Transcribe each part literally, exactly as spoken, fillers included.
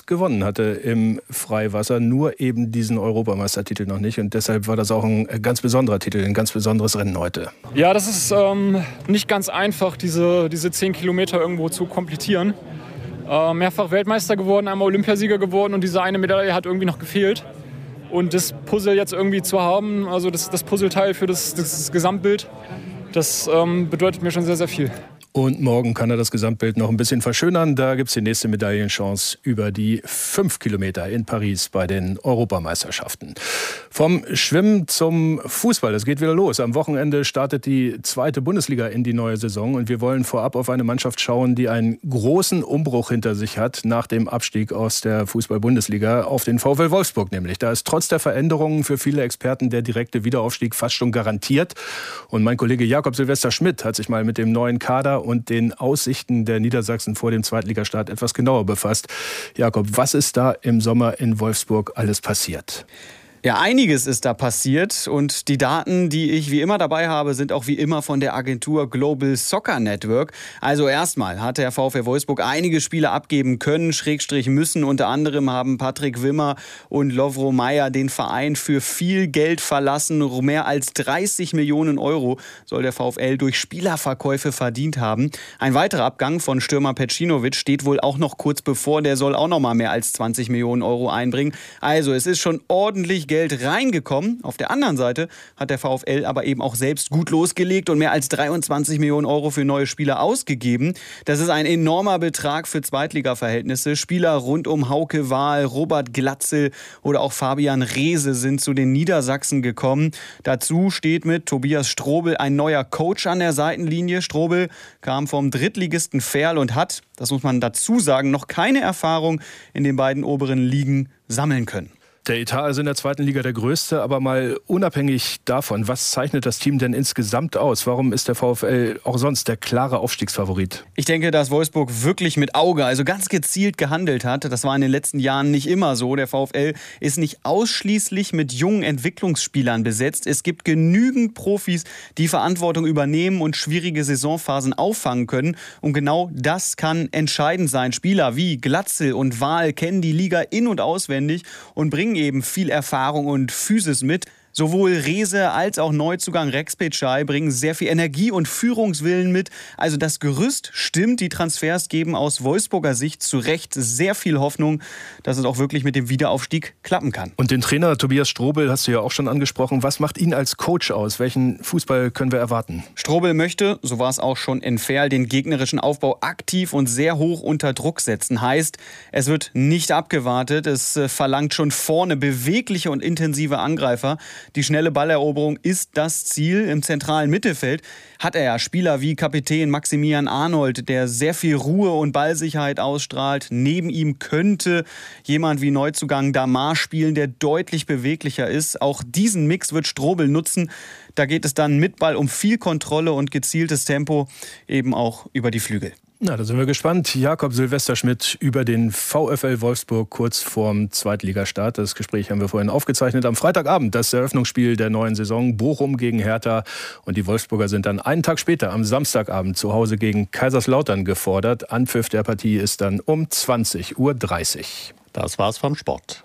alles gewonnen hatte im Freiwasser, nur eben diesen Europameistertitel noch nicht. Und deshalb war das auch ein ganz besonderer Titel, ein ganz besonderes Rennen heute. Ja, das ist ähm, nicht ganz einfach, diese, diese zehn Kilometer irgendwo zu komplettieren. Äh, mehrfach Weltmeister geworden, einmal Olympiasieger geworden und diese eine Medaille hat irgendwie noch gefehlt. Und das Puzzle jetzt irgendwie zu haben, also das, das Puzzleteil für das, das Gesamtbild, das ähm, bedeutet mir schon sehr, sehr viel. Und morgen kann er das Gesamtbild noch ein bisschen verschönern. Da gibt es die nächste Medaillenchance über die fünf Kilometer in Paris bei den Europameisterschaften. Vom Schwimmen zum Fußball, das geht wieder los. Am Wochenende startet die zweite Bundesliga in die neue Saison. Und wir wollen vorab auf eine Mannschaft schauen, die einen großen Umbruch hinter sich hat nach dem Abstieg aus der Fußball-Bundesliga auf den VfL Wolfsburg nämlich. Da ist trotz der Veränderungen für viele Experten der direkte Wiederaufstieg fast schon garantiert. Und mein Kollege Jakob Silvester Schmidt hat sich mal mit dem neuen Kader und den Aussichten der Niedersachsen vor dem Zweitligastart etwas genauer befasst. Jakob, was ist da im Sommer in Wolfsburg alles passiert? Ja, einiges ist da passiert und die Daten, die ich wie immer dabei habe, sind auch wie immer von der Agentur Global Soccer Network. Also erstmal hat der VfL Wolfsburg einige Spiele abgeben können, Schrägstrich müssen. Unter anderem haben Patrick Wimmer und Lovro Meyer den Verein für viel Geld verlassen. Mehr als dreißig Millionen Euro soll der VfL durch Spielerverkäufe verdient haben. Ein weiterer Abgang von Stürmer Pecinovic steht wohl auch noch kurz bevor. Der soll auch noch mal mehr als zwanzig Millionen Euro einbringen. Also es ist schon ordentlich Geld Geld reingekommen. Auf der anderen Seite hat der VfL aber eben auch selbst gut losgelegt und mehr als dreiundzwanzig Millionen Euro für neue Spieler ausgegeben. Das ist ein enormer Betrag für Zweitliga-Verhältnisse. Spieler rund um Hauke Wahl, Robert Glatzel oder auch Fabian Reese sind zu den Niedersachsen gekommen. Dazu steht mit Tobias Strobel ein neuer Coach an der Seitenlinie. Strobel kam vom Drittligisten Verl und hat, das muss man dazu sagen, noch keine Erfahrung in den beiden oberen Ligen sammeln können. Der Etat also in der zweiten Liga der größte, aber mal unabhängig davon, was zeichnet das Team denn insgesamt aus? Warum ist der VfL auch sonst der klare Aufstiegsfavorit? Ich denke, dass Wolfsburg wirklich mit Auge, also ganz gezielt gehandelt hat. Das war in den letzten Jahren nicht immer so. Der VfL ist nicht ausschließlich mit jungen Entwicklungsspielern besetzt. Es gibt genügend Profis, die Verantwortung übernehmen und schwierige Saisonphasen auffangen können. Und genau das kann entscheidend sein. Spieler wie Glatzel und Wahl kennen die Liga in- und auswendig und bringen eben viel Erfahrung und Physis mit. Sowohl Reese als auch Neuzugang Rex Petschai bringen sehr viel Energie und Führungswillen mit. Also das Gerüst stimmt, die Transfers geben aus Wolfsburger Sicht zu Recht sehr viel Hoffnung, dass es auch wirklich mit dem Wiederaufstieg klappen kann. Und den Trainer Tobias Strobel hast du ja auch schon angesprochen. Was macht ihn als Coach aus? Welchen Fußball können wir erwarten? Strobel möchte, so war es auch schon in Verl, den gegnerischen Aufbau aktiv und sehr hoch unter Druck setzen. Heißt, es wird nicht abgewartet. Es verlangt schon vorne bewegliche und intensive Angreifer. Die schnelle Balleroberung ist das Ziel. Im zentralen Mittelfeld hat er ja Spieler wie Kapitän Maximilian Arnold, der sehr viel Ruhe und Ballsicherheit ausstrahlt. Neben ihm könnte jemand wie Neuzugang Damar spielen, der deutlich beweglicher ist. Auch diesen Mix wird Strobel nutzen. Da geht es dann mit Ball um viel Kontrolle und gezieltes Tempo, eben auch über die Flügel. Na, da sind wir gespannt. Jakob Silvester Schmidt über den VfL Wolfsburg kurz vorm Zweitligastart. Das Gespräch haben wir vorhin aufgezeichnet. Am Freitagabend das Eröffnungsspiel der neuen Saison. Bochum gegen Hertha. Und die Wolfsburger sind dann einen Tag später am Samstagabend zu Hause gegen Kaiserslautern gefordert. Anpfiff der Partie ist dann um zwanzig Uhr dreißig. Das war's vom Sport.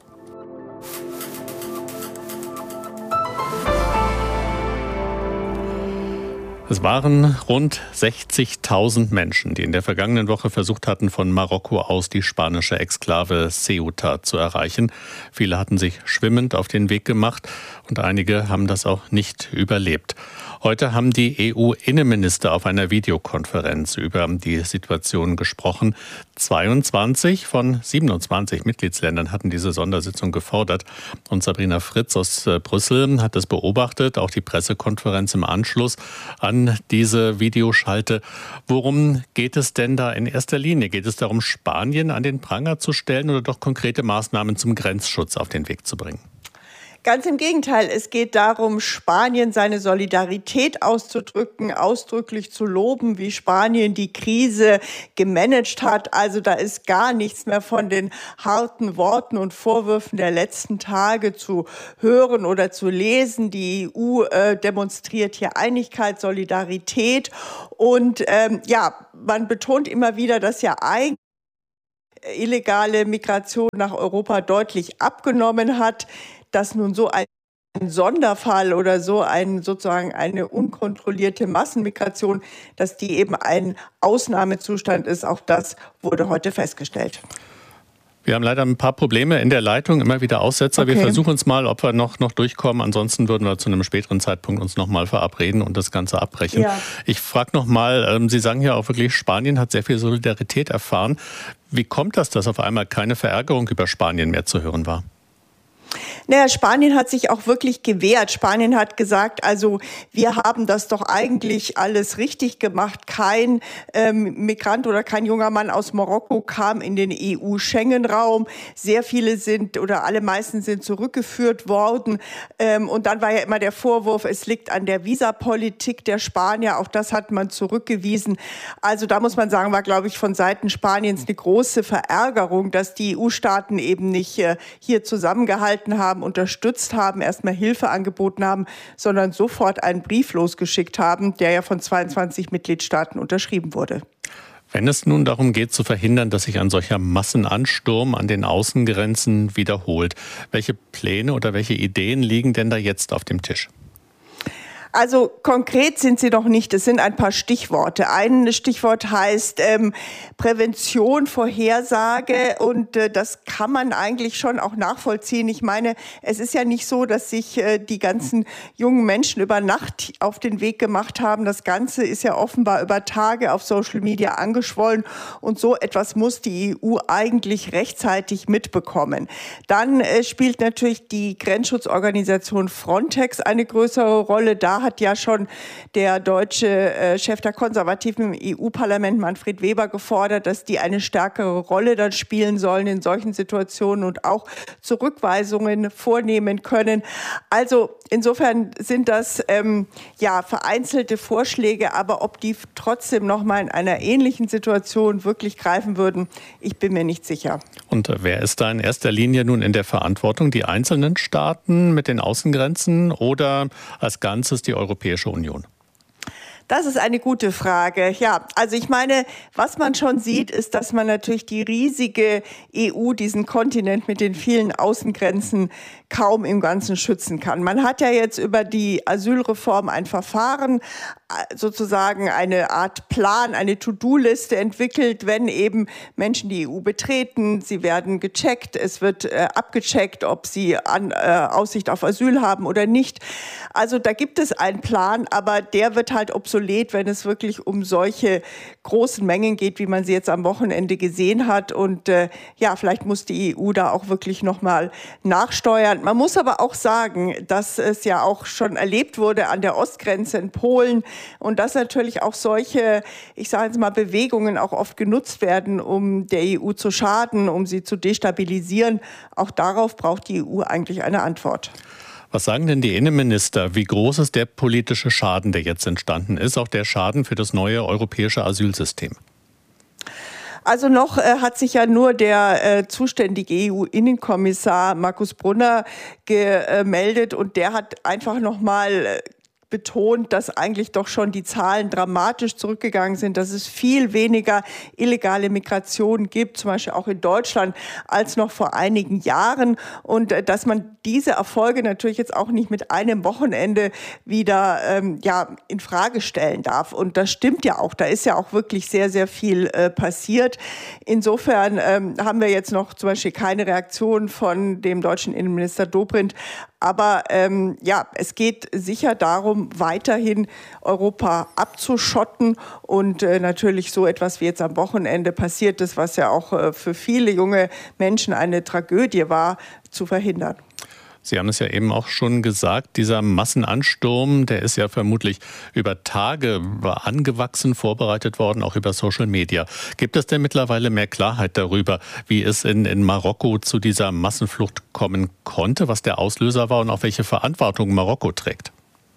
Es waren rund sechzigtausend Menschen, die in der vergangenen Woche versucht hatten, von Marokko aus die spanische Exklave Ceuta zu erreichen. Viele hatten sich schwimmend auf den Weg gemacht und einige haben das auch nicht überlebt. Heute haben die E U-Innenminister auf einer Videokonferenz über die Situation gesprochen. zweiundzwanzig von siebenundzwanzig Mitgliedsländern hatten diese Sondersitzung gefordert. Und Sabrina Fritz aus Brüssel hat das beobachtet, auch die Pressekonferenz im Anschluss an diese Videoschalte. Worum geht es denn da in erster Linie? Geht es darum, Spanien an den Pranger zu stellen oder doch konkrete Maßnahmen zum Grenzschutz auf den Weg zu bringen? Ganz im Gegenteil, es geht darum, Spanien seine Solidarität auszudrücken, ausdrücklich zu loben, wie Spanien die Krise gemanagt hat. Also da ist gar nichts mehr von den harten Worten und Vorwürfen der letzten Tage zu hören oder zu lesen. Die E U äh, demonstriert hier Einigkeit, Solidarität und ähm, ja, man betont immer wieder, dass ja eigentlich illegale Migration nach Europa deutlich abgenommen hat, dass nun so ein ein Sonderfall oder so ein, sozusagen eine unkontrollierte Massenmigration, dass die eben ein Ausnahmezustand ist. Auch das wurde heute festgestellt. Wir haben leider ein paar Probleme in der Leitung, immer wieder Aussetzer. Okay. Wir versuchen es mal, ob wir noch, noch durchkommen. Ansonsten würden wir zu einem späteren Zeitpunkt uns noch mal verabreden und das Ganze abbrechen. Ja. Ich frage noch mal, ähm, Sie sagen ja auch wirklich, Spanien hat sehr viel Solidarität erfahren. Wie kommt das, dass auf einmal keine Verärgerung über Spanien mehr zu hören war? Naja, Spanien hat sich auch wirklich gewehrt. Spanien hat gesagt, also wir haben das doch eigentlich alles richtig gemacht. Kein ähm, Migrant oder kein junger Mann aus Marokko kam in den E U-Schengen-Raum. Sehr viele sind oder alle meisten sind zurückgeführt worden. Ähm, und dann war ja immer der Vorwurf, es liegt an der Visapolitik der Spanier. Auch das hat man zurückgewiesen. Also da muss man sagen, war, glaube ich, von Seiten Spaniens eine große Verärgerung, dass die E U-Staaten eben nicht äh, hier zusammengehalten haben, unterstützt haben, erstmal Hilfe angeboten haben, sondern sofort einen Brief losgeschickt haben, der ja von zweiundzwanzig Mitgliedstaaten unterschrieben wurde. Wenn es nun darum geht, zu verhindern, dass sich ein solcher Massenansturm an den Außengrenzen wiederholt, welche Pläne oder welche Ideen liegen denn da jetzt auf dem Tisch? Also konkret sind sie noch nicht. Es sind ein paar Stichworte. Ein Stichwort heißt ähm, Prävention, Vorhersage und äh, das kann man eigentlich schon auch nachvollziehen. Ich meine, es ist ja nicht so, dass sich äh, die ganzen jungen Menschen über Nacht auf den Weg gemacht haben. Das Ganze ist ja offenbar über Tage auf Social Media angeschwollen und so etwas muss die E U eigentlich rechtzeitig mitbekommen. Dann äh, spielt natürlich die Grenzschutzorganisation Frontex eine größere Rolle. Da hat ja schon der deutsche äh, Chef der Konservativen im E U-Parlament, Manfred Weber, gefordert, dass die eine stärkere Rolle dann spielen sollen in solchen Situationen und auch Zurückweisungen vornehmen können. Also insofern sind das ähm, ja vereinzelte Vorschläge, aber ob die trotzdem noch mal in einer ähnlichen Situation wirklich greifen würden, ich bin mir nicht sicher. Und wer ist da in erster Linie nun in der Verantwortung? Die einzelnen Staaten mit den Außengrenzen oder als Ganzes die Europäische Union? Das ist eine gute Frage. Ja, also ich meine, was man schon sieht, ist, dass man natürlich die riesige E U, diesen Kontinent mit den vielen Außengrenzen kaum im Ganzen schützen kann. Man hat ja jetzt über die Asylreform ein Verfahren, sozusagen eine Art Plan, eine To-Do-Liste entwickelt, wenn eben Menschen die E U betreten. Sie werden gecheckt, es wird äh, abgecheckt, ob sie an, äh, Aussicht auf Asyl haben oder nicht. Also da gibt es einen Plan, aber der wird halt obsolet, wenn es wirklich um solche großen Mengen geht, wie man sie jetzt am Wochenende gesehen hat. Und äh, ja, vielleicht muss die E U da auch wirklich nochmal nachsteuern. Man muss aber auch sagen, dass es ja auch schon erlebt wurde an der Ostgrenze in Polen, und dass natürlich auch solche, ich sage jetzt mal, Bewegungen auch oft genutzt werden, um der E U zu schaden, um sie zu destabilisieren. Auch darauf braucht die E U eigentlich eine Antwort. Was sagen denn die Innenminister? Wie groß ist der politische Schaden, der jetzt entstanden ist, auch der Schaden für das neue europäische Asylsystem? Also noch äh, hat sich ja nur der äh, zuständige E U-Innenkommissar Markus Brunner gemeldet und der hat einfach noch mal äh, betont, dass eigentlich doch schon die Zahlen dramatisch zurückgegangen sind, dass es viel weniger illegale Migration gibt, zum Beispiel auch in Deutschland, als noch vor einigen Jahren. Und äh, dass man diese Erfolge natürlich jetzt auch nicht mit einem Wochenende wieder ähm, ja, in Frage stellen darf. Und das stimmt ja auch. Da ist ja auch wirklich sehr, sehr viel äh, passiert. Insofern ähm, haben wir jetzt noch zum Beispiel keine Reaktion von dem deutschen Innenminister Dobrindt. Aber ähm, ja, es geht sicher darum, weiterhin Europa abzuschotten und äh, natürlich so etwas wie jetzt am Wochenende passiert ist, was ja auch äh, für viele junge Menschen eine Tragödie war, zu verhindern. Sie haben es ja eben auch schon gesagt, dieser Massenansturm, der ist ja vermutlich über Tage angewachsen, vorbereitet worden, auch über Social Media. Gibt es denn mittlerweile mehr Klarheit darüber, wie es in, in Marokko zu dieser Massenflucht kommen konnte, was der Auslöser war und auch welche Verantwortung Marokko trägt?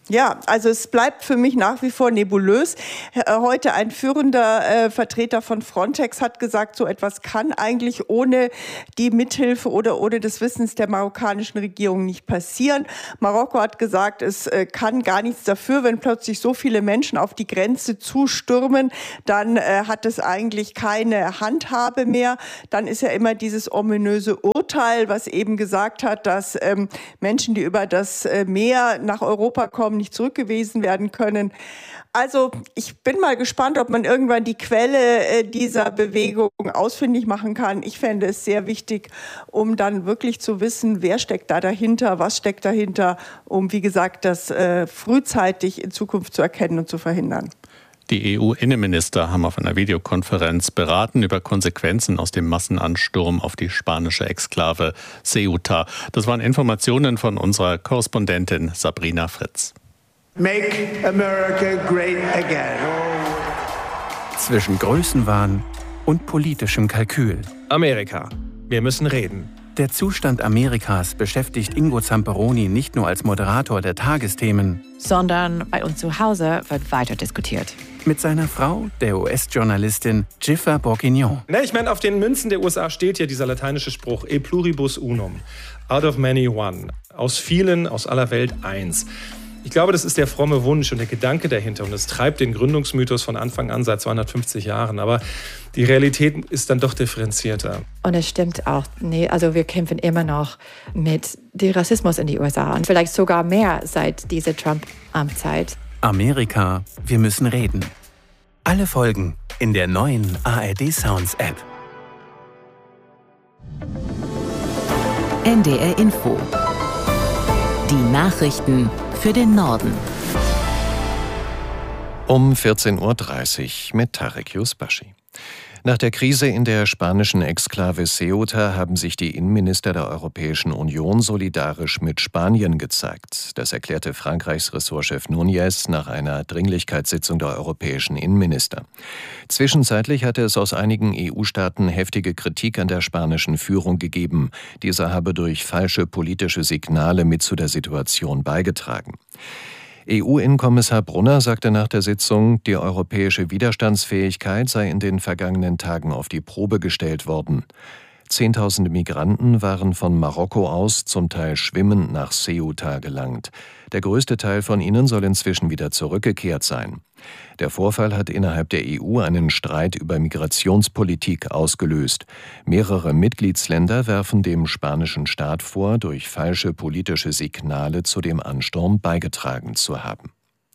Ja, also es bleibt für mich nach wie vor nebulös. Heute ein führender äh, Vertreter von Frontex hat gesagt, so etwas kann eigentlich ohne die Mithilfe oder ohne das Wissens der marokkanischen Regierung nicht passieren. Marokko hat gesagt, es äh, kann gar nichts dafür, wenn plötzlich so viele Menschen auf die Grenze zustürmen, dann äh, hat es eigentlich keine Handhabe mehr. Dann ist ja immer dieses ominöse Urteil, was eben gesagt hat, dass ähm, Menschen, die über das äh, Meer nach Europa kommen, nicht zurückgewiesen werden können. Also ich bin mal gespannt, ob man irgendwann die Quelle äh, dieser Bewegung ausfindig machen kann. Ich fände es sehr wichtig, um dann wirklich zu wissen, wer steckt da dahinter, was steckt dahinter, um, wie gesagt, das äh, frühzeitig in Zukunft zu erkennen und zu verhindern. Die E U-Innenminister haben auf einer Videokonferenz beraten über Konsequenzen aus dem Massenansturm auf die spanische Exklave Ceuta. Das waren Informationen von unserer Korrespondentin Sabrina Fritz. Make America great again. Zwischen Größenwahn und politischem Kalkül. Amerika, wir müssen reden. Der Zustand Amerikas beschäftigt Ingo Zamperoni nicht nur als Moderator der Tagesthemen, sondern bei uns zu Hause wird weiter diskutiert. Mit seiner Frau, der U S-Journalistin Jiffer Bourguignon. Ne, ich meine, auf den Münzen der U S A steht ja dieser lateinische Spruch E pluribus unum, out of many one, aus vielen, aus aller Welt eins. Ich glaube, das ist der fromme Wunsch und der Gedanke dahinter. Und es treibt den Gründungsmythos von Anfang an, seit zweihundertfünfzig Jahren. Aber die Realität ist dann doch differenzierter. Und es stimmt auch, nee, also wir kämpfen immer noch mit dem Rassismus in die U S A. Und vielleicht sogar mehr seit dieser Trump-Amtszeit. Amerika, wir müssen reden. Alle Folgen in der neuen A R D Sounds App. N D R Info. Die Nachrichten für den Norden. Um vierzehn Uhr dreißig mit Tarek Yusbashi. Nach der Krise in der spanischen Exklave Ceuta haben sich die Innenminister der Europäischen Union solidarisch mit Spanien gezeigt. Das erklärte Frankreichs Ressortchef Núñez nach einer Dringlichkeitssitzung der europäischen Innenminister. Zwischenzeitlich hatte es aus einigen E U-Staaten heftige Kritik an der spanischen Führung gegeben. Diese habe durch falsche politische Signale mit zu der Situation beigetragen. E U-Innenkommissar Brunner sagte nach der Sitzung, die europäische Widerstandsfähigkeit sei in den vergangenen Tagen auf die Probe gestellt worden. Zehntausende Migranten waren von Marokko aus zum Teil schwimmend nach Ceuta gelangt. Der größte Teil von ihnen soll inzwischen wieder zurückgekehrt sein. Der Vorfall hat innerhalb der E U einen Streit über Migrationspolitik ausgelöst. Mehrere Mitgliedsländer werfen dem spanischen Staat vor, durch falsche politische Signale zu dem Ansturm beigetragen zu haben.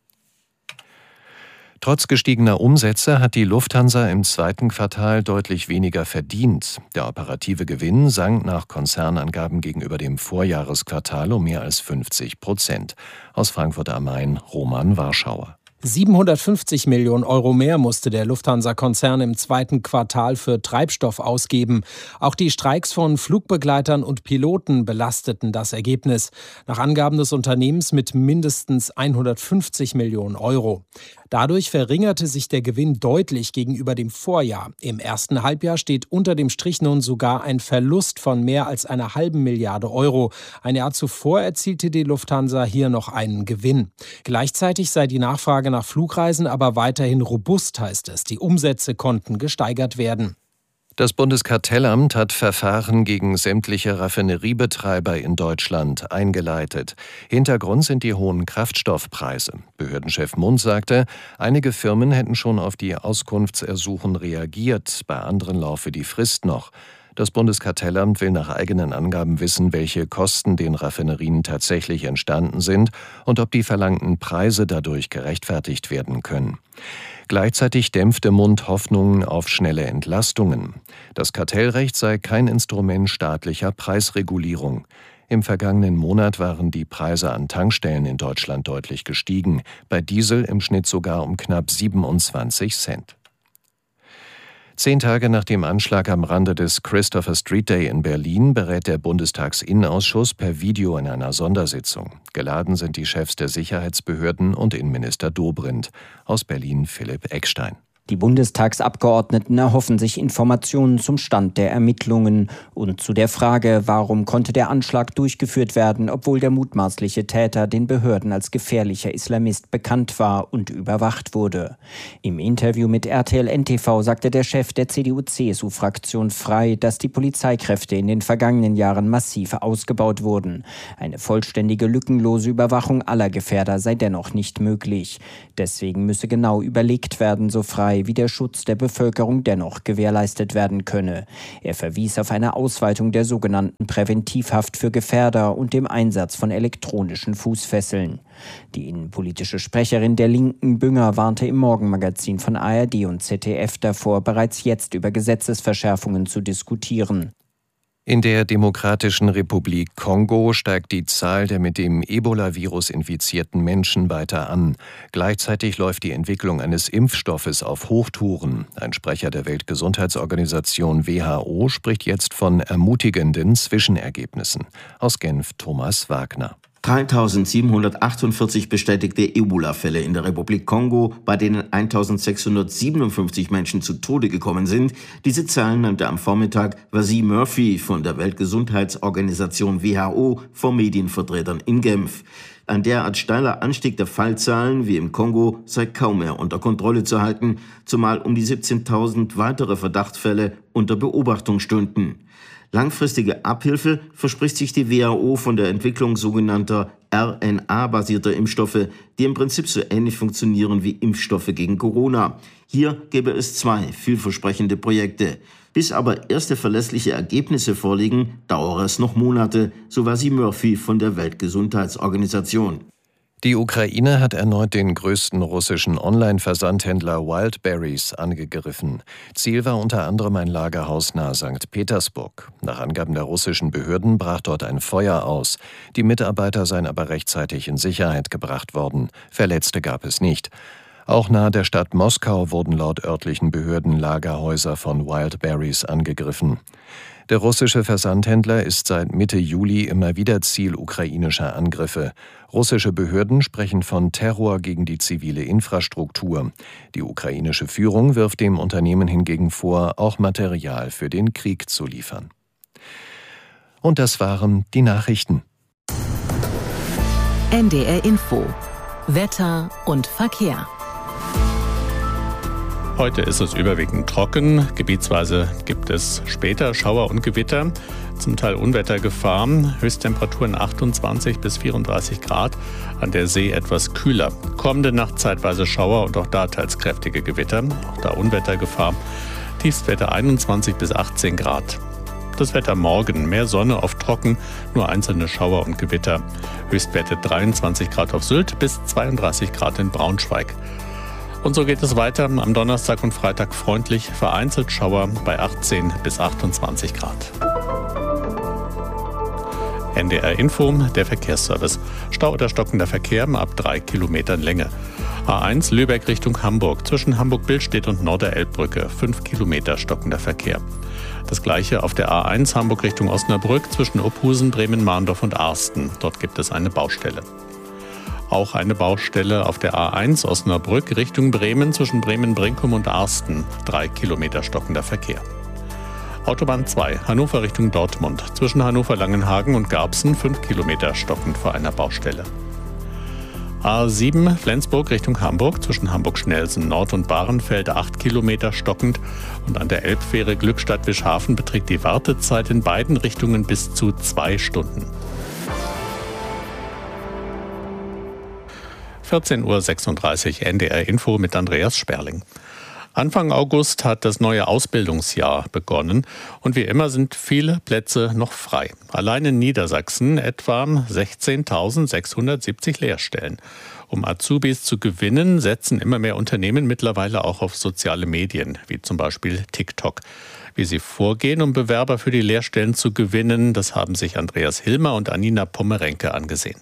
Trotz gestiegener Umsätze hat die Lufthansa im zweiten Quartal deutlich weniger verdient. Der operative Gewinn sank nach Konzernangaben gegenüber dem Vorjahresquartal um mehr als fünfzig Prozent. Aus Frankfurt am Main, Roman Warschauer. siebenhundertfünfzig Millionen Euro mehr musste der Lufthansa-Konzern im zweiten Quartal für Treibstoff ausgeben. Auch die Streiks von Flugbegleitern und Piloten belasteten das Ergebnis. Nach Angaben des Unternehmens mit mindestens hundertfünfzig Millionen Euro. Dadurch verringerte sich der Gewinn deutlich gegenüber dem Vorjahr. Im ersten Halbjahr steht unter dem Strich nun sogar ein Verlust von mehr als einer halben Milliarde Euro. Ein Jahr zuvor erzielte die Lufthansa hier noch einen Gewinn. Gleichzeitig sei die Nachfrage nach Flugreisen aber weiterhin robust, heißt es. Die Umsätze konnten gesteigert werden. Das Bundeskartellamt hat Verfahren gegen sämtliche Raffineriebetreiber in Deutschland eingeleitet. Hintergrund sind die hohen Kraftstoffpreise. Behördenchef Mund sagte, einige Firmen hätten schon auf die Auskunftsersuchen reagiert, bei anderen laufe die Frist noch. Das Bundeskartellamt will nach eigenen Angaben wissen, welche Kosten den Raffinerien tatsächlich entstanden sind und ob die verlangten Preise dadurch gerechtfertigt werden können. Gleichzeitig dämpfte Mund Hoffnungen auf schnelle Entlastungen. Das Kartellrecht sei kein Instrument staatlicher Preisregulierung. Im vergangenen Monat waren die Preise an Tankstellen in Deutschland deutlich gestiegen, bei Diesel im Schnitt sogar um knapp siebenundzwanzig Cent. Zehn Tage nach dem Anschlag am Rande des Christopher Street Day in Berlin berät der Bundestagsinnenausschuss per Video in einer Sondersitzung. Geladen sind die Chefs der Sicherheitsbehörden und Innenminister Dobrindt. Aus Berlin Philipp Eckstein. Die Bundestagsabgeordneten erhoffen sich Informationen zum Stand der Ermittlungen und zu der Frage, warum konnte der Anschlag durchgeführt werden, obwohl der mutmaßliche Täter den Behörden als gefährlicher Islamist bekannt war und überwacht wurde. Im Interview mit R T L N T V sagte der Chef der C D U C S U-Fraktion frei, dass die Polizeikräfte in den vergangenen Jahren massiv ausgebaut wurden. Eine vollständige, lückenlose Überwachung aller Gefährder sei dennoch nicht möglich. Deswegen müsse genau überlegt werden, so frei, wie der Schutz der Bevölkerung dennoch gewährleistet werden könne. Er verwies auf eine Ausweitung der sogenannten Präventivhaft für Gefährder und dem Einsatz von elektronischen Fußfesseln. Die innenpolitische Sprecherin der Linken, Bünger, warnte im Morgenmagazin von A R D und Z D F davor, bereits jetzt über Gesetzesverschärfungen zu diskutieren. In der Demokratischen Republik Kongo steigt die Zahl der mit dem Ebola-Virus infizierten Menschen weiter an. Gleichzeitig läuft die Entwicklung eines Impfstoffes auf Hochtouren. Ein Sprecher der Weltgesundheitsorganisation W H O spricht jetzt von ermutigenden Zwischenergebnissen. Aus Genf Thomas Wagner. dreitausendsiebenhundertachtundvierzig bestätigte Ebola-Fälle in der Republik Kongo, bei denen eintausendsechshundertsiebenundfünfzig Menschen zu Tode gekommen sind. Diese Zahlen nannte am Vormittag Wasim Murphy von der Weltgesundheitsorganisation W H O vor Medienvertretern in Genf. Ein derart steiler Anstieg der Fallzahlen wie im Kongo sei kaum mehr unter Kontrolle zu halten, zumal um die siebzehntausend weitere Verdachtsfälle unter Beobachtung stünden. Langfristige Abhilfe verspricht sich die W H O von der Entwicklung sogenannter R N A-basierter Impfstoffe, die im Prinzip so ähnlich funktionieren wie Impfstoffe gegen Corona. Hier gäbe es zwei vielversprechende Projekte. Bis aber erste verlässliche Ergebnisse vorliegen, dauere es noch Monate, so Wasim Murphy von der Weltgesundheitsorganisation. Die Ukraine hat erneut den größten russischen Online-Versandhändler Wildberries angegriffen. Ziel war unter anderem ein Lagerhaus nahe Sankt Petersburg. Nach Angaben der russischen Behörden brach dort ein Feuer aus. Die Mitarbeiter seien aber rechtzeitig in Sicherheit gebracht worden. Verletzte gab es nicht. Auch nahe der Stadt Moskau wurden laut örtlichen Behörden Lagerhäuser von Wildberries angegriffen. Der russische Versandhändler ist seit Mitte Juli immer wieder Ziel ukrainischer Angriffe. Russische Behörden sprechen von Terror gegen die zivile Infrastruktur. Die ukrainische Führung wirft dem Unternehmen hingegen vor, auch Material für den Krieg zu liefern. Und das waren die Nachrichten. N D R Info. Wetter und Verkehr. Heute ist es überwiegend trocken. Gebietsweise gibt es später Schauer und Gewitter, zum Teil Unwettergefahr. Höchsttemperaturen achtundzwanzig bis vierunddreißig Grad, an der See etwas kühler. Kommende Nacht zeitweise Schauer und auch da teils kräftige Gewitter, auch da Unwettergefahr. Tiefstwerte einundzwanzig bis achtzehn Grad. Das Wetter morgen, mehr Sonne, oft trocken, nur einzelne Schauer und Gewitter. Höchstwerte dreiundzwanzig Grad auf Sylt bis zweiunddreißig Grad in Braunschweig. Und so geht es weiter. Am Donnerstag und Freitag freundlich, vereinzelt Schauer bei achtzehn bis achtundzwanzig Grad. N D R Info, der Verkehrsservice. Stau oder stockender Verkehr ab drei Kilometern Länge. A eins Lübeck Richtung Hamburg. Zwischen Hamburg-Billstedt und Norderelbbrücke. fünf Kilometer stockender Verkehr. Das gleiche auf der A eins Hamburg Richtung Osnabrück zwischen Ophusen, Bremen-Mahndorf und Arsten. Dort gibt es eine Baustelle. Auch eine Baustelle auf der A eins Osnabrück Richtung Bremen zwischen Bremen-Brinkum und Arsten. Drei Kilometer stockender Verkehr. Autobahn zwei Hannover Richtung Dortmund. Zwischen Hannover-Langenhagen und Garbsen fünf Kilometer stockend vor einer Baustelle. A sieben Flensburg Richtung Hamburg zwischen Hamburg-Schnelsen Nord und Bahrenfeld acht Kilometer stockend. Und an der Elbfähre Glückstadt-Wischhafen beträgt die Wartezeit in beiden Richtungen bis zu zwei Stunden. vierzehn Uhr sechsunddreißig N D R Info mit Andreas Sperling. Anfang August hat das neue Ausbildungsjahr begonnen und wie immer sind viele Plätze noch frei. Allein in Niedersachsen etwa sechzehntausendsechshundertsiebzig Lehrstellen. Um Azubis zu gewinnen, setzen immer mehr Unternehmen mittlerweile auch auf soziale Medien, wie zum Beispiel TikTok. Wie sie vorgehen, um Bewerber für die Lehrstellen zu gewinnen, das haben sich Andreas Hilmer und Anina Pommerenke angesehen.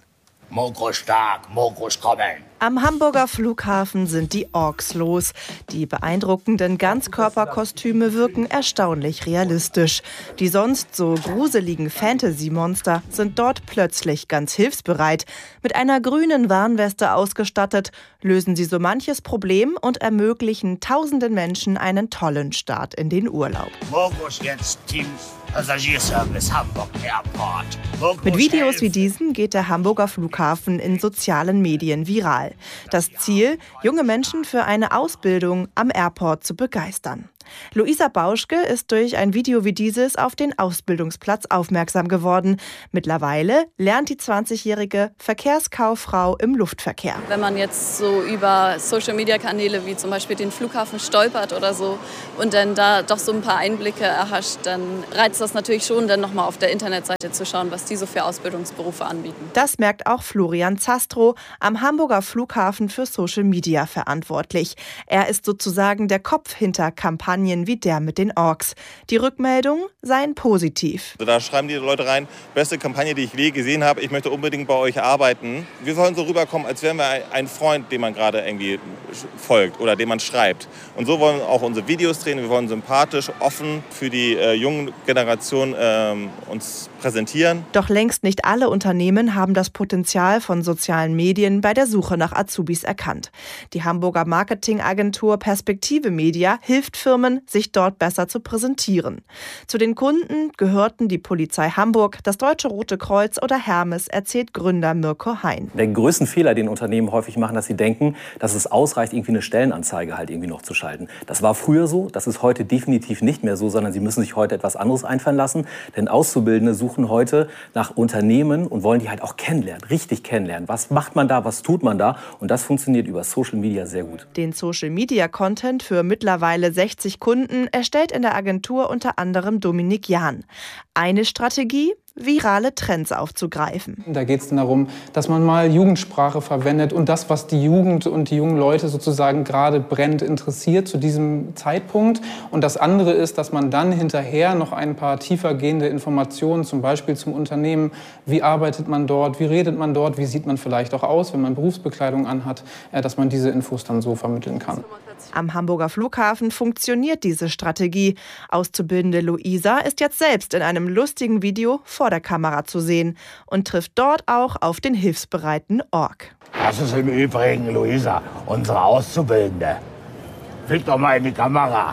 Mokro stark, Mokros kommen. Am Hamburger Flughafen sind die Orks los. Die beeindruckenden Ganzkörperkostüme wirken erstaunlich realistisch. Die sonst so gruseligen Fantasy-Monster sind dort plötzlich ganz hilfsbereit. Mit einer grünen Warnweste ausgestattet, lösen sie so manches Problem und ermöglichen tausenden Menschen einen tollen Start in den Urlaub. Mokros jetzt Team Passagierservice Hamburg Airport. Mokros Mit Videos wie diesen geht der Hamburger Flughafen in sozialen Medien viral. Das Ziel, junge Menschen für eine Ausbildung am Airport zu begeistern. Luisa Bauschke ist durch ein Video wie dieses auf den Ausbildungsplatz aufmerksam geworden. Mittlerweile lernt die zwanzigjährige Verkehrskauffrau im Luftverkehr. Wenn man jetzt so über Social-Media-Kanäle wie zum Beispiel den Flughafen stolpert oder so und dann da doch so ein paar Einblicke erhascht, dann reizt das natürlich schon, dann nochmal auf der Internetseite zu schauen, was die so für Ausbildungsberufe anbieten. Das merkt auch Florian Zastrow, am Hamburger Flughafen für Social Media verantwortlich. Er ist sozusagen der Kopf hinter Kampagnen wie der mit den Orks. Die Rückmeldungen seien positiv. Also da schreiben die Leute rein, beste Kampagne, die ich je gesehen habe, ich möchte unbedingt bei euch arbeiten. Wir sollen so rüberkommen, als wären wir ein Freund, dem man gerade irgendwie folgt oder dem man schreibt. Und so wollen auch unsere Videos drehen. Wir wollen sympathisch, offen für die äh, junge Generation äh, uns präsentieren. Doch längst nicht alle Unternehmen haben das Potenzial von sozialen Medien bei der Suche nach Azubis erkannt. Die Hamburger Marketingagentur Perspektive Media hilft Firmen, sich dort besser zu präsentieren. Zu den Kunden gehörten die Polizei Hamburg, das Deutsche Rote Kreuz oder Hermes, erzählt Gründer Mirko Hein. Der größte Fehler, den Unternehmen häufig machen, dass sie denken, dass es ausreicht, irgendwie eine Stellenanzeige halt irgendwie noch zu schalten. Das war früher so, das ist heute definitiv nicht mehr so, sondern sie müssen sich heute etwas anderes einfallen lassen. Denn Auszubildende suchen heute nach Unternehmen und wollen die halt auch kennenlernen, richtig kennenlernen. Was macht man da, was tut man da? Und das funktioniert über Social Media sehr gut. Den Social Media Content für mittlerweile sechzig Kunden erstellt in der Agentur unter anderem Dominik Jahn. Eine Strategie: virale Trends aufzugreifen. Da geht es darum, dass man mal Jugendsprache verwendet und das, was die Jugend und die jungen Leute sozusagen gerade brennend interessiert zu diesem Zeitpunkt. Und das andere ist, dass man dann hinterher noch ein paar tiefergehende Informationen, zum Beispiel zum Unternehmen, wie arbeitet man dort, wie redet man dort, wie sieht man vielleicht auch aus, wenn man Berufsbekleidung anhat, dass man diese Infos dann so vermitteln kann. Am Hamburger Flughafen funktioniert diese Strategie. Auszubildende Luisa ist jetzt selbst in einem lustigen Video vor der Kamera zu sehen und trifft dort auch auf den hilfsbereiten Ork. Das ist im Übrigen Luisa, unsere Auszubildende. Fick doch mal in die Kamera.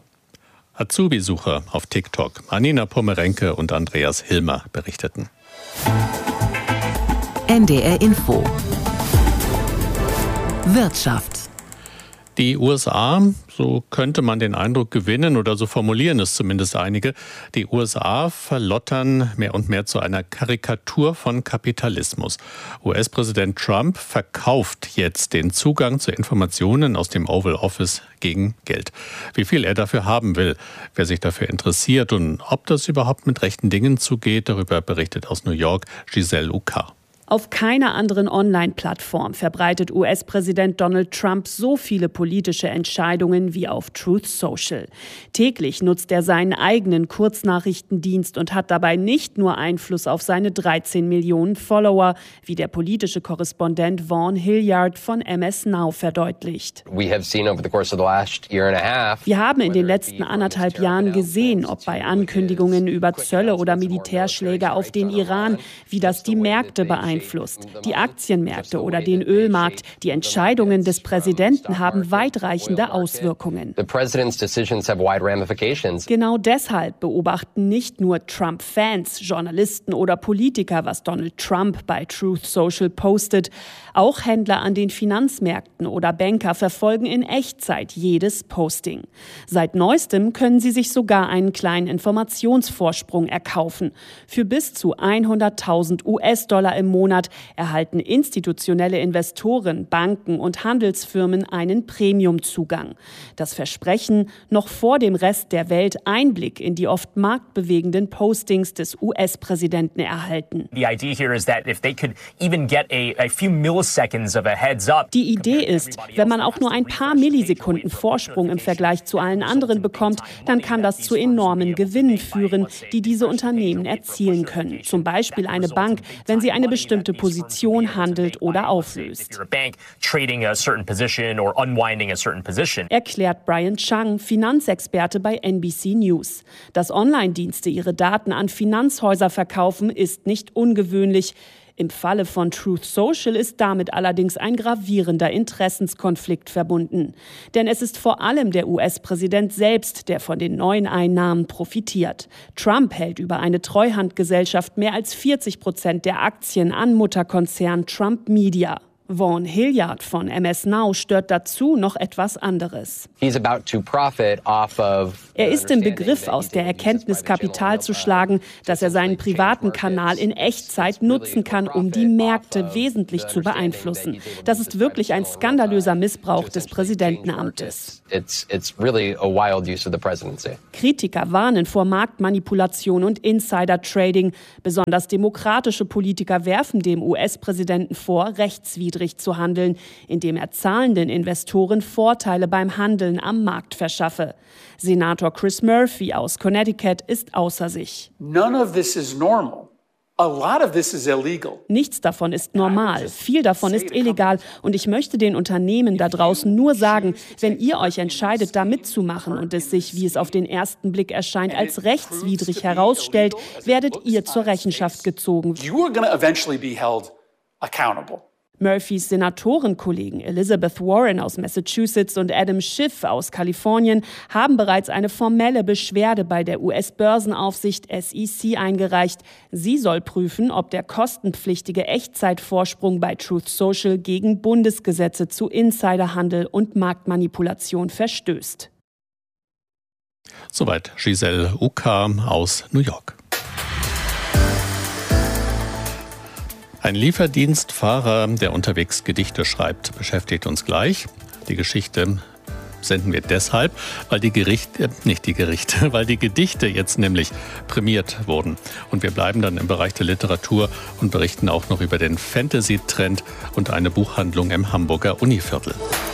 Azubi-Suche auf TikTok. Anina Pomerenke und Andreas Hilmer berichteten. N D R Info. Wirtschaft. Die U S A, so könnte man den Eindruck gewinnen, oder so formulieren es zumindest einige, die U S A verlottern mehr und mehr zu einer Karikatur von Kapitalismus. U S-Präsident Trump verkauft jetzt den Zugang zu Informationen aus dem Oval Office gegen Geld. Wie viel er dafür haben will, wer sich dafür interessiert und ob das überhaupt mit rechten Dingen zugeht, darüber berichtet aus New York Giselle Ucar. Auf keiner anderen Online-Plattform verbreitet U S-Präsident Donald Trump so viele politische Entscheidungen wie auf Truth Social. Täglich nutzt er seinen eigenen Kurznachrichtendienst und hat dabei nicht nur Einfluss auf seine dreizehn Millionen Follower, wie der politische Korrespondent Vaughn Hilliard von M S Now verdeutlicht. Wir haben in den letzten anderthalb Jahren gesehen, ob bei Ankündigungen über Zölle oder Militärschläge auf den Iran, wie das die Märkte beeinflusst. Beeinflusst. Die Aktienmärkte oder den Ölmarkt. Die Entscheidungen des Präsidenten haben weitreichende Auswirkungen. Genau deshalb beobachten nicht nur Trump-Fans, Journalisten oder Politiker, was Donald Trump bei Truth Social postet. Auch Händler an den Finanzmärkten oder Banker verfolgen in Echtzeit jedes Posting. Seit neuestem können sie sich sogar einen kleinen Informationsvorsprung erkaufen. Für bis zu hunderttausend U S-Dollar im Monat erhalten institutionelle Investoren, Banken und Handelsfirmen einen Premiumzugang. Das Versprechen, noch vor dem Rest der Welt Einblick in die oft marktbewegenden Postings des U S-Präsidenten erhalten. Die Idee ist, wenn man auch nur ein paar Millisekunden Vorsprung im Vergleich zu allen anderen bekommt, dann kann das zu enormen Gewinnen führen, die diese Unternehmen erzielen können. Zum Beispiel eine Bank, wenn sie eine bestimmte bestimmte Position handelt oder auflöst. Erklärt Brian Chang, Finanzexperte bei N B C News. Dass Online-Dienste ihre Daten an Finanzhäuser verkaufen, ist nicht ungewöhnlich. Im Falle von Truth Social ist damit allerdings ein gravierender Interessenskonflikt verbunden. Denn es ist vor allem der U S-Präsident selbst, der von den neuen Einnahmen profitiert. Trump hält über eine Treuhandgesellschaft mehr als vierzig Prozent der Aktien an Mutterkonzern Trump Media. Vaughn Hilliard von M S Now stört dazu noch etwas anderes. Er ist im Begriff, aus der Erkenntnis Kapital zu schlagen, dass er seinen privaten Kanal in Echtzeit nutzen kann, um die Märkte wesentlich zu beeinflussen. Das ist wirklich ein skandalöser Missbrauch des Präsidentenamtes. Kritiker warnen vor Marktmanipulation und Insider-Trading. Besonders demokratische Politiker werfen dem U S-Präsidenten vor, rechtswidrig zu handeln, indem er zahlenden Investoren Vorteile beim Handeln am Markt verschaffe. Senator Chris Murphy aus Connecticut ist außer sich. None of this is normal. A lot of this is illegal. Nichts davon ist normal, viel davon ist illegal und ich möchte den Unternehmen da draußen nur sagen, wenn ihr euch entscheidet, da mitzumachen und es sich, wie es auf den ersten Blick erscheint, als rechtswidrig herausstellt, werdet ihr zur Rechenschaft gezogen. You are going to eventually be held accountable. Murphys Senatorenkollegen Elizabeth Warren aus Massachusetts und Adam Schiff aus Kalifornien haben bereits eine formelle Beschwerde bei der U S-Börsenaufsicht S E C eingereicht. Sie soll prüfen, ob der kostenpflichtige Echtzeitvorsprung bei Truth Social gegen Bundesgesetze zu Insiderhandel und Marktmanipulation verstößt. Soweit Giselle Uka aus New York. Ein Lieferdienstfahrer, der unterwegs Gedichte schreibt, beschäftigt uns gleich. Die Geschichte senden wir deshalb, weil die Gerichte, nicht die Gerichte, weil die Gedichte jetzt nämlich prämiert wurden. Und wir bleiben dann im Bereich der Literatur und berichten auch noch über den Fantasy-Trend und eine Buchhandlung im Hamburger Univiertel.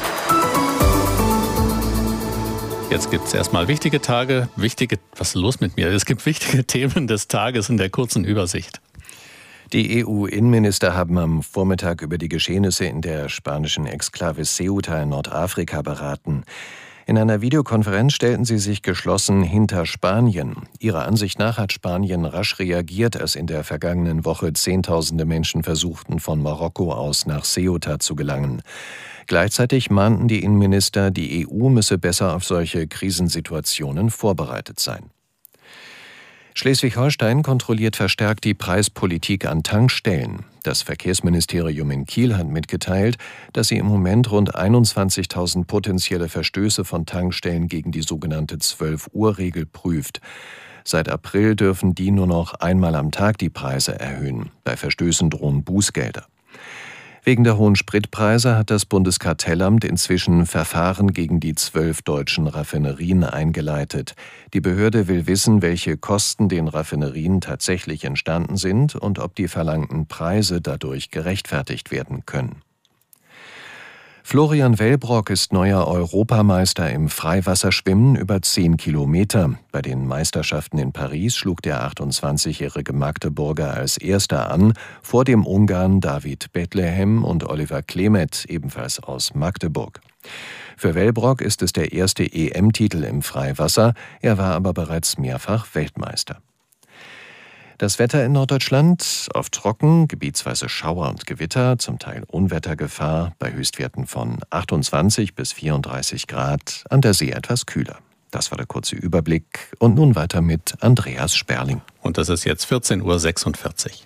Jetzt gibt es erstmal wichtige Tage, wichtige, was ist los mit mir? Es gibt wichtige Themen des Tages in der kurzen Übersicht. Die E U-Innenminister haben am Vormittag über die Geschehnisse in der spanischen Exklave Ceuta in Nordafrika beraten. In einer Videokonferenz stellten sie sich geschlossen hinter Spanien. Ihrer Ansicht nach hat Spanien rasch reagiert, als in der vergangenen Woche Zehntausende Menschen versuchten, von Marokko aus nach Ceuta zu gelangen. Gleichzeitig mahnten die Innenminister, die E U müsse besser auf solche Krisensituationen vorbereitet sein. Schleswig-Holstein kontrolliert verstärkt die Preispolitik an Tankstellen. Das Verkehrsministerium in Kiel hat mitgeteilt, dass sie im Moment rund einundzwanzigtausend potenzielle Verstöße von Tankstellen gegen die sogenannte zwölf-Uhr-Regel prüft. Seit April dürfen die nur noch einmal am Tag die Preise erhöhen. Bei Verstößen drohen Bußgelder. Wegen der hohen Spritpreise hat das Bundeskartellamt inzwischen Verfahren gegen die zwölf deutschen Raffinerien eingeleitet. Die Behörde will wissen, welche Kosten den Raffinerien tatsächlich entstanden sind und ob die verlangten Preise dadurch gerechtfertigt werden können. Florian Wellbrock ist neuer Europameister im Freiwasserschwimmen über zehn Kilometer. Bei den Meisterschaften in Paris schlug der achtundzwanzigjährige Magdeburger als Erster an, vor dem Ungarn David Bethlehem und Oliver Klemet, ebenfalls aus Magdeburg. Für Wellbrock ist es der erste E M-Titel im Freiwasser, er war aber bereits mehrfach Weltmeister. Das Wetter in Norddeutschland oft trocken, gebietsweise Schauer und Gewitter, zum Teil Unwettergefahr, bei Höchstwerten von achtundzwanzig bis vierunddreißig Grad, an der See etwas kühler. Das war der kurze Überblick und nun weiter mit Andreas Sperling. Und das ist jetzt vierzehn Uhr sechsundvierzig.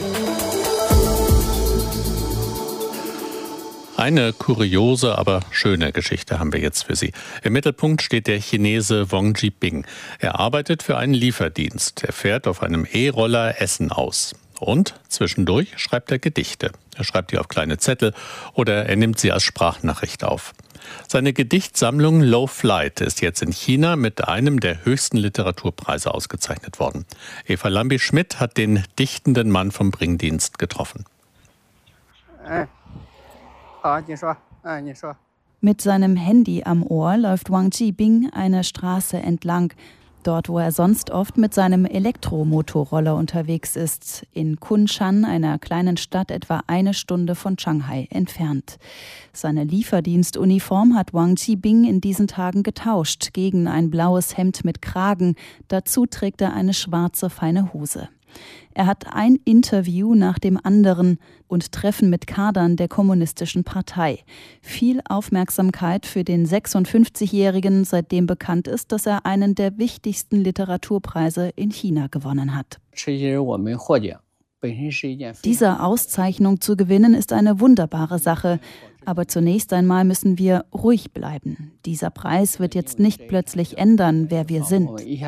Eine kuriose, aber schöne Geschichte haben wir jetzt für Sie. Im Mittelpunkt steht der Chinese Wang Jiping. Er arbeitet für einen Lieferdienst. Er fährt auf einem E-Roller Essen aus. Und zwischendurch schreibt er Gedichte. Er schreibt die auf kleine Zettel oder er nimmt sie als Sprachnachricht auf. Seine Gedichtsammlung Low Flight ist jetzt in China mit einem der höchsten Literaturpreise ausgezeichnet worden. Eva Lambi-Schmidt hat den dichtenden Mann vom Bringdienst getroffen. Äh. Mit seinem Handy am Ohr läuft Wang Jiping eine Straße entlang. dort wo er sonst oft mit seinem Elektromotorroller unterwegs ist, in Kunshan, einer kleinen Stadt etwa eine Stunde von Shanghai entfernt. Seine Lieferdienstuniform hat Wang Qibing in diesen Tagen getauscht gegen ein blaues Hemd mit Kragen. Dazu trägt er eine schwarze, feine Hose. Er hat ein Interview nach dem anderen und Treffen mit Kadern der Kommunistischen Partei. Viel Aufmerksamkeit für den sechsundfünfzigjährigen, seitdem bekannt ist, dass er einen der wichtigsten Literaturpreise in China gewonnen hat. Diese Auszeichnung zu gewinnen ist eine wunderbare Sache. Aber zunächst einmal müssen wir ruhig bleiben. Dieser Preis wird jetzt nicht plötzlich ändern, wer wir sind.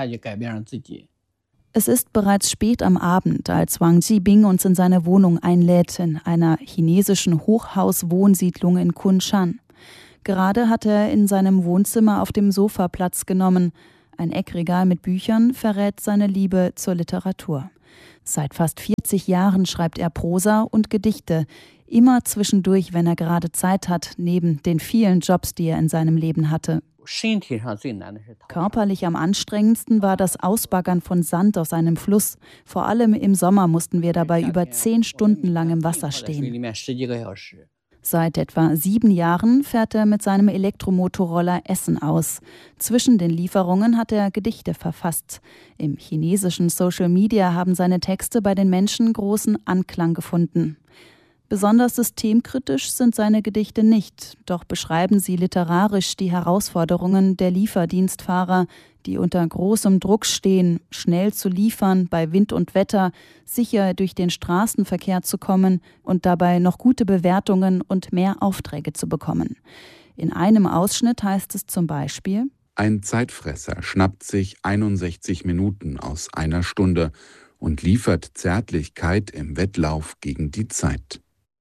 Es ist bereits spät am Abend, als Wang Qibing uns in seine Wohnung einlädt, in einer chinesischen Hochhauswohnsiedlung in Kunshan. Gerade hat er in seinem Wohnzimmer auf dem Sofa Platz genommen. Ein Eckregal mit Büchern verrät seine Liebe zur Literatur. Seit fast vierzig Jahren schreibt er Prosa und Gedichte, immer zwischendurch, wenn er gerade Zeit hat, neben den vielen Jobs, die er in seinem Leben hatte. Körperlich am anstrengendsten war das Ausbaggern von Sand aus einem Fluss. Vor allem im Sommer mussten wir dabei über zehn Stunden lang im Wasser stehen. Seit etwa sieben Jahren fährt er mit seinem Elektromotorroller Essen aus. Zwischen den Lieferungen hat er Gedichte verfasst. Im chinesischen Social Media haben seine Texte bei den Menschen großen Anklang gefunden. Besonders systemkritisch sind seine Gedichte nicht, doch beschreiben sie literarisch die Herausforderungen der Lieferdienstfahrer, die unter großem Druck stehen, schnell zu liefern, bei Wind und Wetter, sicher durch den Straßenverkehr zu kommen und dabei noch gute Bewertungen und mehr Aufträge zu bekommen. In einem Ausschnitt heißt es zum Beispiel: Ein Zeitfresser schnappt sich einundsechzig Minuten aus einer Stunde und liefert Zärtlichkeit im Wettlauf gegen die Zeit.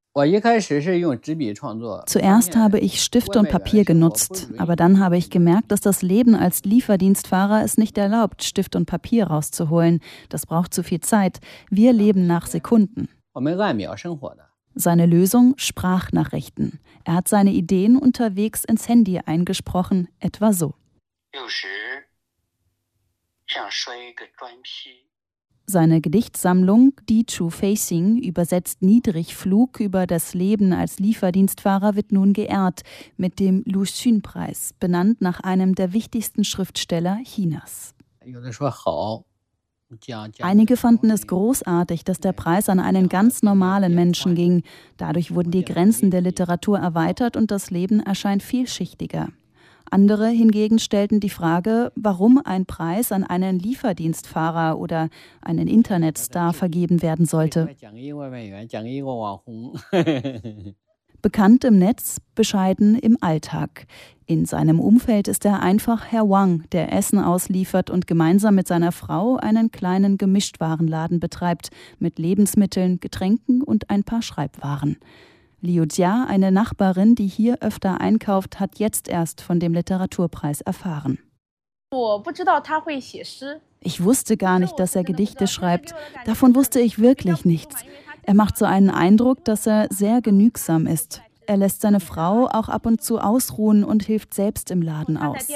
Zuerst habe ich Stift und Papier genutzt, aber dann habe ich gemerkt, dass das Leben als Lieferdienstfahrer es nicht erlaubt, Stift und Papier rauszuholen. Das braucht zu viel Zeit. Wir leben nach Sekunden. Seine Lösung: Sprachnachrichten. Er hat seine Ideen unterwegs ins Handy eingesprochen, etwa so. Seine Gedichtsammlung Die Chu Facing, übersetzt Niedrigflug über das Leben als Lieferdienstfahrer, wird nun geehrt mit dem Lu Xun-Preis, benannt nach einem der wichtigsten Schriftsteller Chinas. Einige fanden es großartig, dass der Preis an einen ganz normalen Menschen ging. Dadurch wurden die Grenzen der Literatur erweitert und das Leben erscheint vielschichtiger. Andere hingegen stellten die Frage, warum ein Preis an einen Lieferdienstfahrer oder einen Internetstar vergeben werden sollte. Bekannt im Netz, bescheiden im Alltag. In seinem Umfeld ist er einfach Herr Wang, der Essen ausliefert und gemeinsam mit seiner Frau einen kleinen Gemischtwarenladen betreibt, mit Lebensmitteln, Getränken und ein paar Schreibwaren. Liu Jia, eine Nachbarin, die hier öfter einkauft, hat jetzt erst von dem Literaturpreis erfahren. Ich wusste gar nicht, dass er Gedichte schreibt. Davon wusste ich wirklich nichts. Er macht so einen Eindruck, dass er sehr genügsam ist. Er lässt seine Frau auch ab und zu ausruhen und hilft selbst im Laden aus.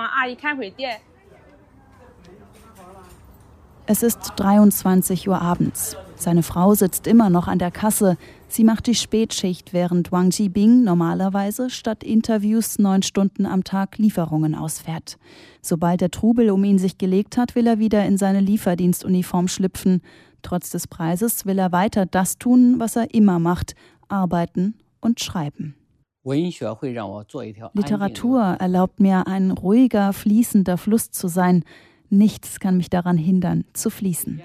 Es ist dreiundzwanzig Uhr abends. Seine Frau sitzt immer noch an der Kasse. Sie macht die Spätschicht, während Wang Qibing normalerweise statt Interviews neun Stunden am Tag Lieferungen ausfährt. Sobald der Trubel um ihn sich gelegt hat, will er wieder in seine Lieferdienstuniform schlüpfen. Trotz des Preises will er weiter das tun, was er immer macht: arbeiten und schreiben. Literatur erlaubt mir, ein ruhiger, fließender Fluss zu sein. Nichts kann mich daran hindern, zu fließen.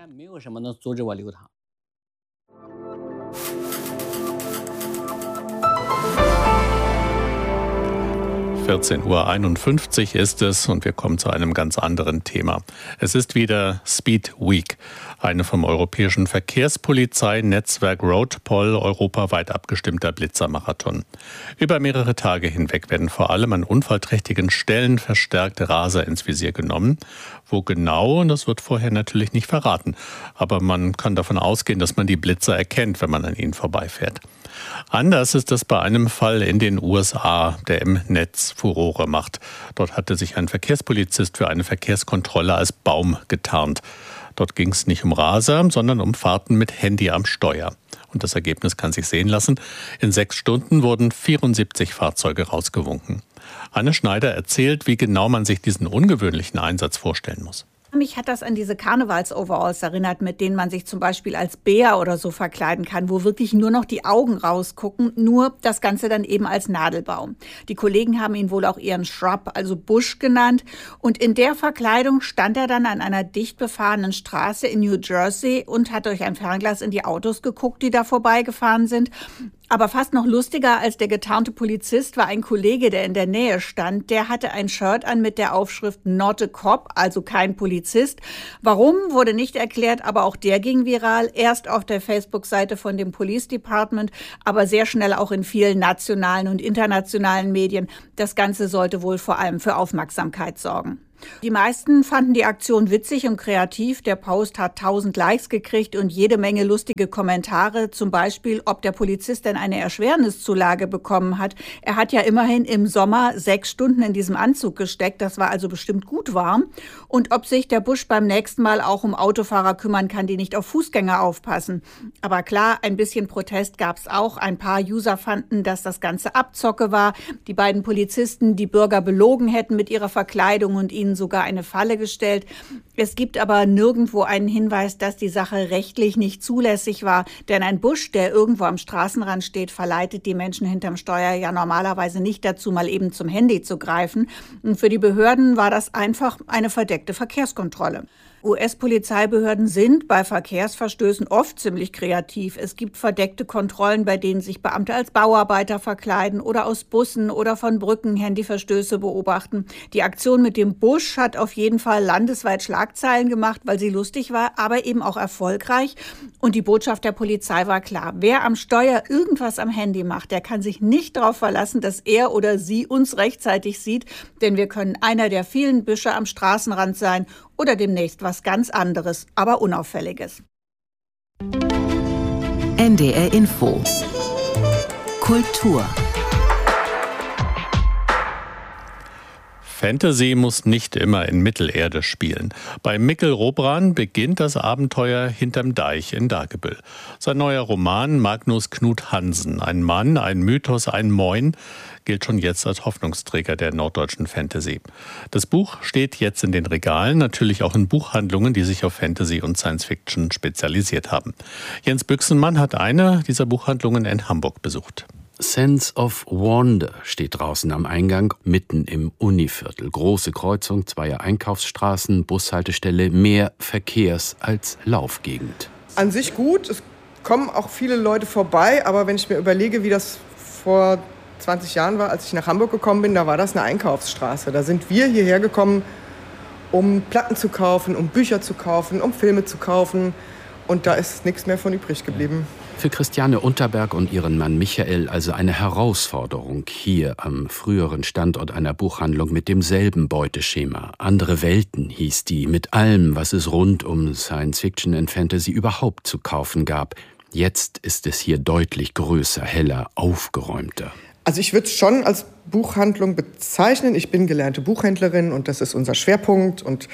vierzehn Uhr einundfünfzig ist es und wir kommen zu einem ganz anderen Thema. Es ist wieder Speed Week, eine vom europäischen Verkehrspolizei-Netzwerk Roadpol europaweit abgestimmter Blitzermarathon. Über mehrere Tage hinweg werden vor allem an unfallträchtigen Stellen verstärkte Raser ins Visier genommen. Wo genau, das wird vorher natürlich nicht verraten. Aber man kann davon ausgehen, dass man die Blitzer erkennt, wenn man an ihnen vorbeifährt. Anders ist es bei einem Fall in den U S A, der im Netz Furore macht. Dort hatte sich ein Verkehrspolizist für eine Verkehrskontrolle als Baum getarnt. Dort ging es nicht um Raser, sondern um Fahrten mit Handy am Steuer. Und das Ergebnis kann sich sehen lassen. In sechs Stunden wurden vierundsiebzig Fahrzeuge rausgewunken. Anne Schneider erzählt, wie genau man sich diesen ungewöhnlichen Einsatz vorstellen muss. Mich hat das an diese Karnevals-Overalls erinnert, mit denen man sich zum Beispiel als Bär oder so verkleiden kann, wo wirklich nur noch die Augen rausgucken, nur das Ganze dann eben als Nadelbaum. Die Kollegen haben ihn wohl auch ihren Shrub, also Busch genannt. Und in der Verkleidung stand er dann an einer dicht befahrenen Straße in New Jersey und hat durch ein Fernglas in die Autos geguckt, die da vorbeigefahren sind. Aber fast noch lustiger als der getarnte Polizist war ein Kollege, der in der Nähe stand. Der hatte ein Shirt an mit der Aufschrift Not a Cop, also kein Polizist. Warum, wurde nicht erklärt, aber auch der ging viral. Erst auf der Facebook-Seite von dem Police Department, aber sehr schnell auch in vielen nationalen und internationalen Medien. Das Ganze sollte wohl vor allem für Aufmerksamkeit sorgen. Die meisten fanden die Aktion witzig und kreativ. Der Post hat tausend Likes gekriegt und jede Menge lustige Kommentare. Zum Beispiel, ob der Polizist denn eine Erschwerniszulage bekommen hat. Er hat ja immerhin im Sommer sechs Stunden in diesem Anzug gesteckt. Das war also bestimmt gut warm. Und ob sich der Busch beim nächsten Mal auch um Autofahrer kümmern kann, die nicht auf Fußgänger aufpassen. Aber klar, ein bisschen Protest gab es auch. Ein paar User fanden, dass das Ganze Abzocke war. Die beiden Polizisten die Bürger belogen hätten mit ihrer Verkleidung und ihnen sogar eine Falle gestellt. Es gibt aber nirgendwo einen Hinweis, dass die Sache rechtlich nicht zulässig war. Denn ein Busch, der irgendwo am Straßenrand steht, verleitet die Menschen hinterm Steuer ja normalerweise nicht dazu, mal eben zum Handy zu greifen. Und für die Behörden war das einfach eine verdeckte Verkehrskontrolle. U S-Polizeibehörden sind bei Verkehrsverstößen oft ziemlich kreativ. Es gibt verdeckte Kontrollen, bei denen sich Beamte als Bauarbeiter verkleiden oder aus Bussen oder von Brücken Handyverstöße beobachten. Die Aktion mit dem Busch hat auf jeden Fall landesweit Schlagzeilen gemacht, weil sie lustig war, aber eben auch erfolgreich. Und die Botschaft der Polizei war klar: Wer am Steuer irgendwas am Handy macht, der kann sich nicht darauf verlassen, dass er oder sie uns rechtzeitig sieht, denn wir können einer der vielen Büsche am Straßenrand sein oder demnächst was ganz anderes, aber Unauffälliges. N D R Info Kultur. Fantasy muss nicht immer in Mittelerde spielen. Bei Mikkel Robran beginnt das Abenteuer hinterm Deich in Dagebüll. Sein neuer Roman Magnus Knut Hansen, ein Mann, ein Mythos, ein Moin, gilt schon jetzt als Hoffnungsträger der norddeutschen Fantasy. Das Buch steht jetzt in den Regalen, natürlich auch in Buchhandlungen, die sich auf Fantasy und Science Fiction spezialisiert haben. Jens Büchsenmann hat eine dieser Buchhandlungen in Hamburg besucht. Sense of Wonder steht draußen am Eingang, mitten im Univiertel. Große Kreuzung, zweier Einkaufsstraßen, Bushaltestelle, mehr Verkehrs- als Laufgegend. An sich gut, es kommen auch viele Leute vorbei, aber wenn ich mir überlege, wie das vor zwanzig Jahren war, als ich nach Hamburg gekommen bin, da war das eine Einkaufsstraße. Da sind wir hierher gekommen, um Platten zu kaufen, um Bücher zu kaufen, um Filme zu kaufen. Und da ist nichts mehr von übrig geblieben. Für Christiane Unterberg und ihren Mann Michael also eine Herausforderung hier am früheren Standort einer Buchhandlung mit demselben Beuteschema. Andere Welten hieß die, mit allem, was es rund um Science Fiction und Fantasy überhaupt zu kaufen gab. Jetzt ist es hier deutlich größer, heller, aufgeräumter. Also ich würde es schon als Buchhandlung bezeichnen. Ich bin gelernte Buchhändlerin und das ist unser Schwerpunkt. Und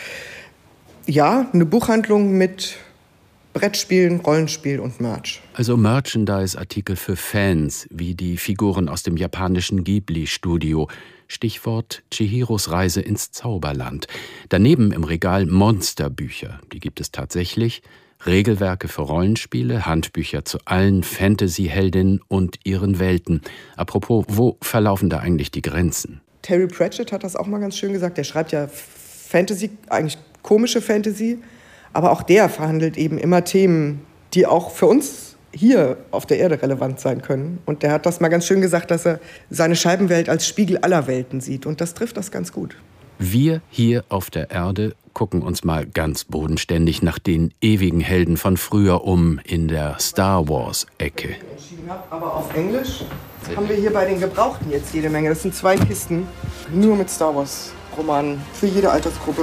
ja, eine Buchhandlung mit Brettspielen, Rollenspiel und Merch. Also Merchandise-Artikel für Fans, wie die Figuren aus dem japanischen Ghibli-Studio. Stichwort Chihiros Reise ins Zauberland. Daneben im Regal Monsterbücher, die gibt es tatsächlich. Regelwerke für Rollenspiele, Handbücher zu allen Fantasy-Heldinnen und ihren Welten. Apropos, wo verlaufen da eigentlich die Grenzen? Terry Pratchett hat das auch mal ganz schön gesagt. Der schreibt ja Fantasy, eigentlich komische Fantasy. Aber auch der verhandelt eben immer Themen, die auch für uns hier auf der Erde relevant sein können. Und der hat das mal ganz schön gesagt, dass er seine Scheibenwelt als Spiegel aller Welten sieht. Und das trifft das ganz gut. Wir hier auf der Erde gucken uns mal ganz bodenständig nach den ewigen Helden von früher um in der Star Wars-Ecke. Aber auf Englisch haben wir hier bei den Gebrauchten jetzt jede Menge. Das sind zwei Kisten, nur mit Star Wars-Romanen für jede Altersgruppe.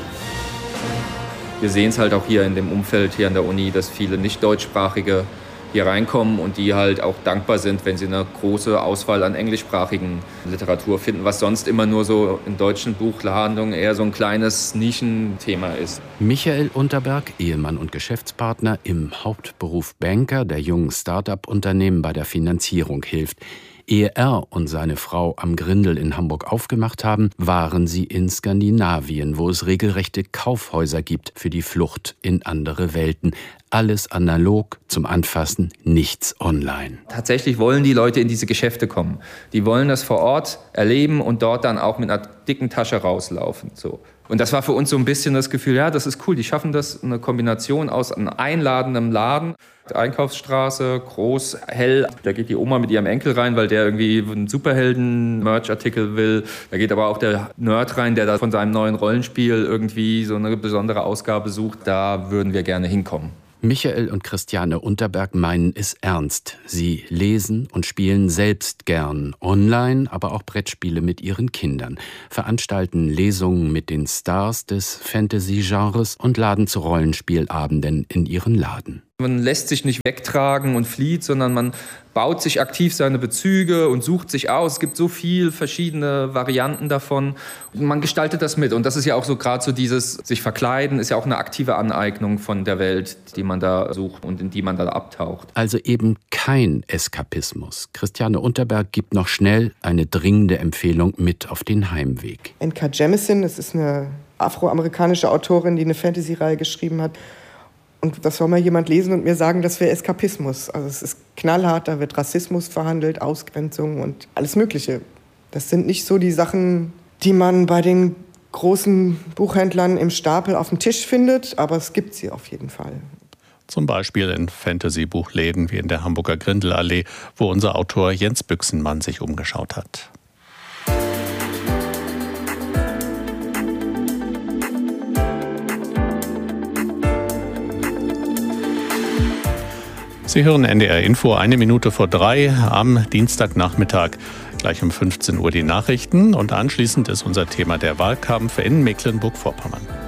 Wir sehen es halt auch hier in dem Umfeld hier an der Uni, dass viele nicht deutschsprachige hier reinkommen und die halt auch dankbar sind, wenn sie eine große Auswahl an englischsprachigen Literatur finden, was sonst immer nur so in deutschen Buchhandlungen eher so ein kleines Nischenthema ist. Michael Unterberg, Ehemann und Geschäftspartner, im Hauptberuf Banker, der jungen Start-up-Unternehmen bei der Finanzierung hilft. Ehe er und seine Frau am Grindel in Hamburg aufgemacht haben, waren sie in Skandinavien, wo es regelrechte Kaufhäuser gibt für die Flucht in andere Welten. Alles analog zum Anfassen, nichts online. Tatsächlich wollen die Leute in diese Geschäfte kommen. Die wollen das vor Ort erleben und dort dann auch mit einer dicken Tasche rauslaufen. So. Und das war für uns so ein bisschen das Gefühl, ja, das ist cool. Die schaffen das, eine Kombination aus einem einladenden Laden, Einkaufsstraße, groß, hell. Da geht die Oma mit ihrem Enkel rein, weil der irgendwie einen Superhelden-Merch-Artikel will. Da geht aber auch der Nerd rein, der da von seinem neuen Rollenspiel irgendwie so eine besondere Ausgabe sucht. Da würden wir gerne hinkommen. Michael und Christiane Unterberg meinen es ernst. Sie lesen und spielen selbst gern online, aber auch Brettspiele mit ihren Kindern, veranstalten Lesungen mit den Stars des Fantasy-Genres und laden zu Rollenspielabenden in ihren Laden. Man lässt sich nicht wegtragen und flieht, sondern man baut sich aktiv seine Bezüge und sucht sich aus. Es gibt so viele verschiedene Varianten davon. Man gestaltet das mit. Und das ist ja auch so gerade so dieses sich verkleiden, ist ja auch eine aktive Aneignung von der Welt, die man da sucht und in die man da abtaucht. Also eben kein Eskapismus. Christiane Unterberg gibt noch schnell eine dringende Empfehlung mit auf den Heimweg. N K Jemisin, das ist eine afroamerikanische Autorin, die eine Fantasy-Reihe geschrieben hat. Und das soll mal jemand lesen und mir sagen, das wäre Eskapismus. Also es ist knallhart, da wird Rassismus verhandelt, Ausgrenzung und alles Mögliche. Das sind nicht so die Sachen, die man bei den großen Buchhändlern im Stapel auf dem Tisch findet, aber es gibt sie auf jeden Fall. Zum Beispiel in Fantasy-Buchläden wie in der Hamburger Grindelallee, wo unser Autor Jens Büchsenmann sich umgeschaut hat. Sie hören N D R Info eine Minute vor drei am Dienstagnachmittag. Gleich um fünfzehn Uhr die Nachrichten und anschließend ist unser Thema der Wahlkampf in Mecklenburg-Vorpommern.